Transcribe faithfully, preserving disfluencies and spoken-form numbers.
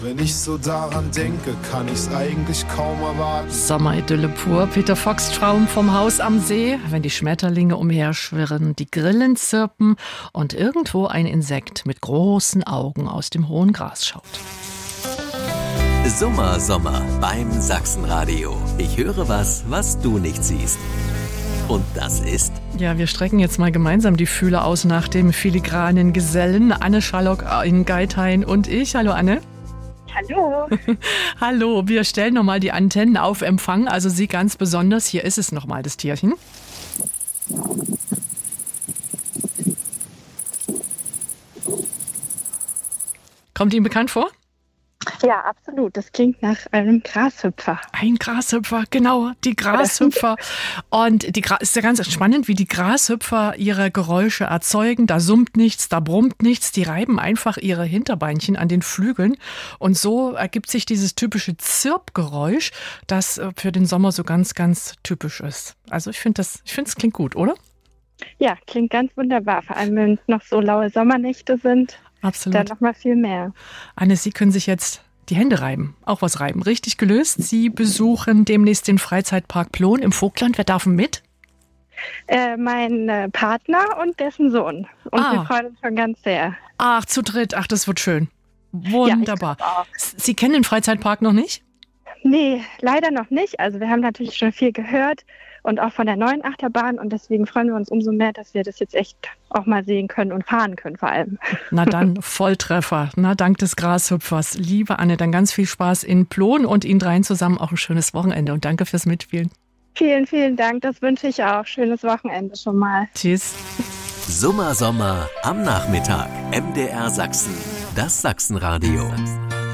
Wenn ich so daran denke, kann ich's eigentlich kaum erwarten. Sommeridylle pur, Peter Fox Traum vom Haus am See, wenn die Schmetterlinge umherschwirren, die Grillen zirpen und irgendwo ein Insekt mit großen Augen aus dem hohen Gras schaut. Summer, Sommer beim Sachsenradio. Ich höre was, was du nicht siehst. Und das ist... Ja, wir strecken jetzt mal gemeinsam die Fühler aus nach dem filigranen Gesellen. Anne Scharlock in Geithain und ich. Hallo Anne. Hallo. Hallo, wir stellen nochmal die Antennen auf Empfang, also Sie ganz besonders. Hier ist es nochmal, das Tierchen. Kommt Ihnen bekannt vor? Ja, absolut. Das klingt nach einem Grashüpfer. Ein Grashüpfer, genau, die Grashüpfer. Und die Gra- ist ja ganz spannend, wie die Grashüpfer ihre Geräusche erzeugen. Da summt nichts, da brummt nichts. Die reiben einfach ihre Hinterbeinchen an den Flügeln. Und so ergibt sich dieses typische Zirpgeräusch, das für den Sommer so ganz, ganz typisch ist. Also ich finde das, ich finde es klingt gut, oder? Ja, klingt ganz wunderbar. Vor allem, wenn es noch so laue Sommernächte sind. Absolut. Dann noch mal viel mehr. Anne, Sie können sich jetzt die Hände reiben, auch was reiben. Richtig gelöst. Sie besuchen demnächst den Freizeitpark Plon im Vogtland. Wer darf denn mit? Äh, mein äh, Partner und dessen Sohn. Und Ah. wir freuen uns schon ganz sehr. Ach, zu dritt. Ach, das wird schön. Wunderbar. Ja, ich glaub auch. Sie kennen den Freizeitpark noch nicht? Nee, leider noch nicht. Also wir haben natürlich schon viel gehört und auch von der neuen Achterbahn. Und deswegen freuen wir uns umso mehr, dass wir das jetzt echt auch mal sehen können und fahren können vor allem. Na dann, Volltreffer. Na, dank des Grashüpfers. Liebe Anne, dann ganz viel Spaß in Plon und Ihnen dreien zusammen auch ein schönes Wochenende. Und danke fürs Mitspielen. Vielen, vielen Dank. Das wünsche ich auch. Schönes Wochenende schon mal. Tschüss. Summer, Sommer am Nachmittag. M D R Sachsen. Das Sachsenradio.